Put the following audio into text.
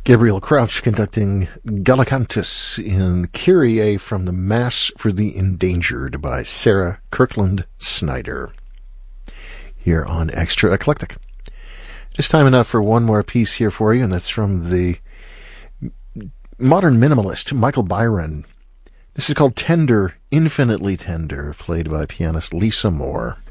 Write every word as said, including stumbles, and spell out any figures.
Gabriel Crouch conducting Gallicantus in Kyrie from the Mass for the Endangered by Sarah Kirkland Snyder. Here on Extra Eclectic. Just time enough for one more piece here for you, and that's from the modern minimalist Michael Byron. This is called Tender, Infinitely Tender, played by pianist Lisa Moore.